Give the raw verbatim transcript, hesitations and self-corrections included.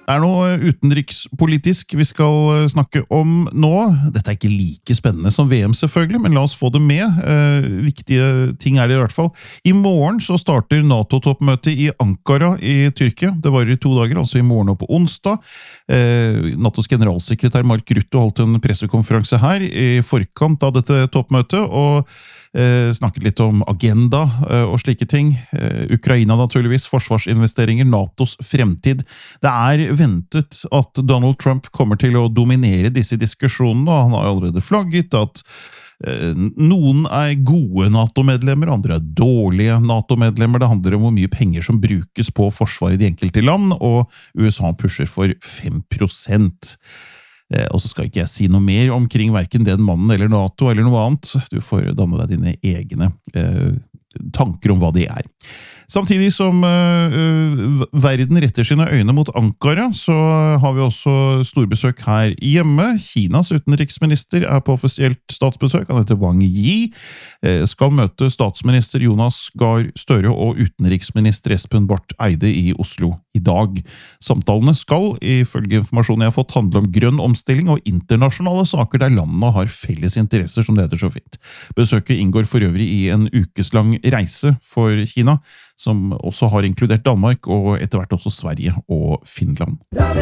Det er noe utenrikspolitisk vi skal snakke om nå. Dette er ikke like spennende som V M selvfølgelig, men la oss få det med. Eh, viktige ting er det i hvert fall. I morgen så starter NATO-toppmøtet i Ankara i Tyrkia. Det varer i to dager, altså i morgen og på onsdag. Eh, NATOs generalsekretær Mark Rutte holdt en pressekonferanse her i forkant av dette toppmøtet, og Eh, snakket litt om agenda eh, og slike ting. Eh, Ukraina naturligvis, forsvarsinvesteringer, NATOs fremtid. Det er ventet at Donald Trump kommer til å dominere disse diskusjonene, og han har allerede flagget at eh, noen er gode NATO-medlemmer, andre er dårlige NATO-medlemmer. Det handler om hvor mye penger som brukes på forsvar i de enkelte land, og U S A pusher for fem prosent. Eh, og så skal ikke jeg si noe mer omkring hverken den mannen eller NATO eller noe annet. Du får danne deg dine egne eh, tanker om hva det er. Samtidig som uh, verden retter sine øyne mot Ankara, så har vi også storbesøk her hjemme. Kinas utenriksminister er på offisielt statsbesøk. Han heter Wang Yi. Eh, skal møte statsminister Jonas Gahr Støre og utenriksminister Espen Barth Eide i Oslo i dag. Samtalene skal, ifølge informasjonen jeg har fått, handle om grønn omstilling og internasjonale saker der landene har felles interesser, som det heter så fint. Besøket inngår for øvrig i en ukeslang reise for Kina, som også har inkludert Danmark og etter hvert også Sverige og Finland.